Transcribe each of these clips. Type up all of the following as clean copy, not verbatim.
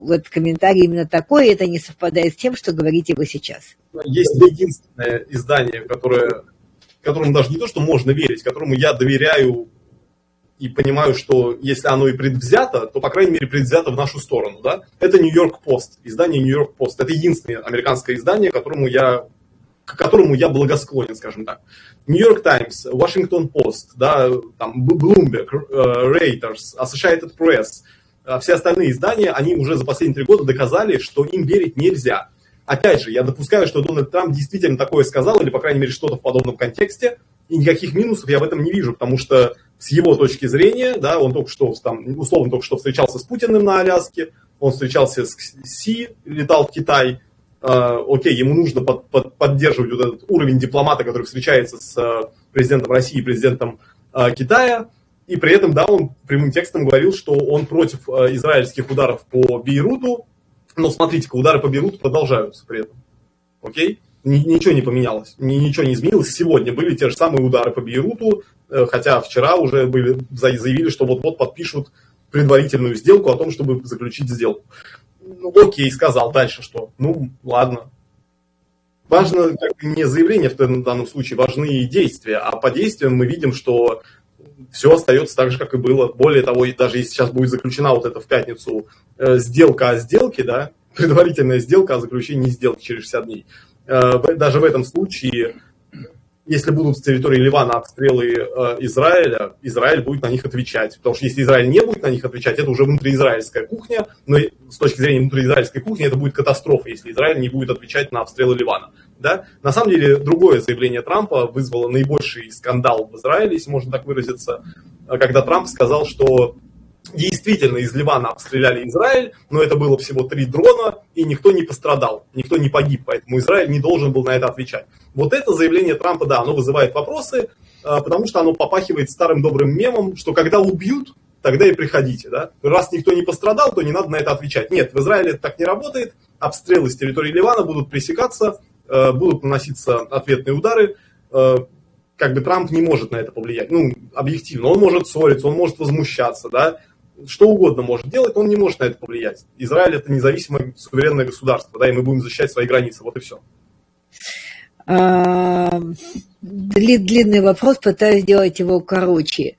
вот комментарий именно такой, это не совпадает с тем, что говорите вы сейчас. Есть единственное издание, которому даже не то, что можно верить, которому я доверяю и понимаю, что если оно и предвзято, то, по крайней мере, предвзято в нашу сторону. Да? Это Нью-Йорк Пост, издание Нью-Йорк Пост. Это единственное американское издание, к которому я благосклонен, скажем так. Нью-Йорк Таймс, Вашингтон Пост, да, там, Bloomberg, Reuters, Associated Press, все остальные издания, они уже за последние 3 года доказали, что им верить нельзя. Опять же, я допускаю, что Дональд Трамп действительно такое сказал, или, по крайней мере, что-то в подобном контексте, и никаких минусов я в этом не вижу, потому что с его точки зрения, да, он только что, там, условно, только что встречался с Путиным на Аляске, он встречался с Си, летал в Китай, окей, ему нужно поддерживать вот этот уровень дипломата, который встречается с президентом России и президентом Китая, и при этом, да, он прямым текстом говорил, что он против израильских ударов по Бейруту, но смотрите-ка, удары по Бейруту продолжаются при этом, окей? Ничего не поменялось, ничего не изменилось. Сегодня были те же самые удары по Бейруту, хотя вчера уже заявили, что вот-вот подпишут предварительную сделку о том, чтобы заключить сделку. Ну, окей, сказал. Дальше что? Ну, ладно. Важно не заявление в данном случае, важны действия. А по действиям мы видим, что все остается так же, как и было. Более того, даже если сейчас будет заключена вот эта в пятницу сделка о сделке, да, предварительная сделка о заключении сделки через 60 дней, даже в этом случае, если будут с территории Ливана обстрелы Израиля, Израиль будет на них отвечать. Потому что если Израиль не будет на них отвечать, это уже внутриизраильская кухня. Но с точки зрения внутриизраильской кухни это будет катастрофа, если Израиль не будет отвечать на обстрелы Ливана. Да? На самом деле, другое заявление Трампа вызвало наибольший скандал в Израиле, если можно так выразиться, когда Трамп сказал, что действительно из Ливана обстреляли Израиль, но это было всего 3 дрона, и никто не пострадал, никто не погиб, поэтому Израиль не должен был на это отвечать. Вот это заявление Трампа, да, оно вызывает вопросы, потому что оно попахивает старым добрым мемом, что когда убьют, тогда и приходите. Да? Раз никто не пострадал, то не надо на это отвечать. Нет, в Израиле это так не работает, обстрелы с территории Ливана будут пресекаться, будут наноситься ответные удары, как бы Трамп не может на это повлиять, ну, объективно, он может ссориться, он может возмущаться, да, что угодно может делать, он не может на это повлиять. Израиль это независимое суверенное государство, да, и мы будем защищать свои границы, вот и все. Длинный вопрос, пытаюсь сделать его короче.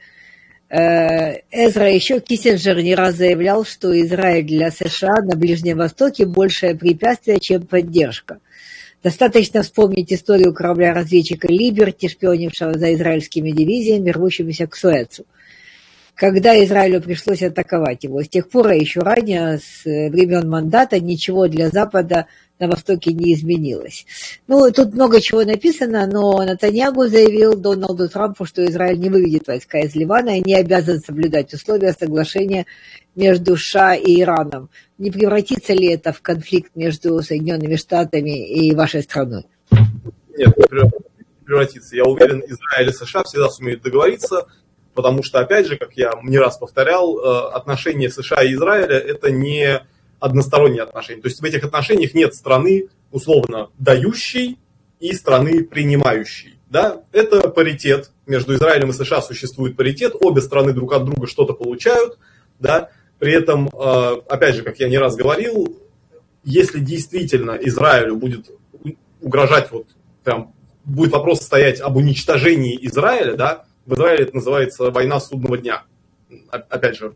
Эзра, еще Киссинджер не раз заявлял, что Израиль для США на Ближнем Востоке большее препятствие, чем поддержка. Достаточно вспомнить историю корабля-разведчика «Либерти», шпионившего за израильскими дивизиями, рвущимися к Суэцу. Когда Израилю пришлось атаковать его. С тех пор, а еще ранее, с времен мандата, ничего для Запада на Востоке не изменилось. Ну, тут много чего написано, но Нетаньяху заявил Дональду Трампу, что Израиль не выведет войска из Ливана и не обязан соблюдать условия соглашения между США и Ираном. Не превратится ли это в конфликт между Соединенными Штатами и вашей страной? Нет, не превратится. Я уверен, Израиль и США всегда сумеют договориться, потому что, опять же, как я не раз повторял, отношения США и Израиля – это не односторонние отношения. То есть в этих отношениях нет страны, условно, дающей и страны принимающей. Да? Это паритет. Между Израилем и США существует паритет. Обе страны друг от друга что-то получают. Да? При этом, опять же, как я не раз говорил, если действительно Израилю будет угрожать, вот прям будет вопрос стоять об уничтожении Израиля, да, в Израиле это называется война судного дня. Опять же,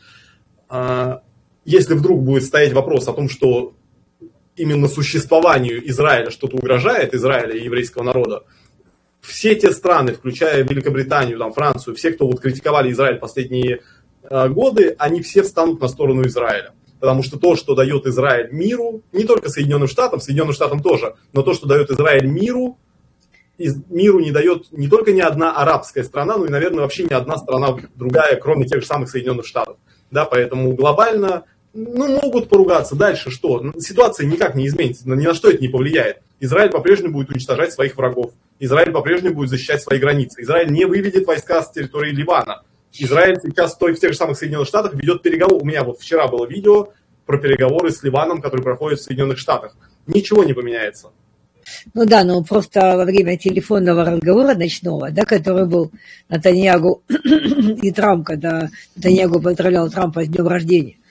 да. Если вдруг будет стоять вопрос о том, что именно существованию Израиля что-то угрожает, Израиля и еврейского народа, все те страны, включая Великобританию, там, Францию, все, кто вот критиковали Израиль последние годы, они все встанут на сторону Израиля. Потому что то, что дает Израиль миру, не только Соединенным Штатам тоже, но то, что дает Израиль миру не дает не только ни одна арабская страна, но и, наверное, вообще ни одна страна другая, кроме тех же самых Соединенных Штатов. Да, поэтому глобально, могут поругаться. Дальше что? Ситуация никак не изменится, ни на что это не повлияет. Израиль по-прежнему будет уничтожать своих врагов. Израиль по-прежнему будет защищать свои границы. Израиль не выведет войска с территории Ливана. Израиль сейчас в тех же самых Соединенных Штатах ведет переговоры. У меня вот вчера было видео про переговоры с Ливаном, которые проходят в Соединенных Штатах. Ничего не поменяется. Ну да, но просто во время телефонного разговора ночного, да, который был Нетаньяху и Трамп, когда Нетаньяху поздравлял Трампа с днем рождения,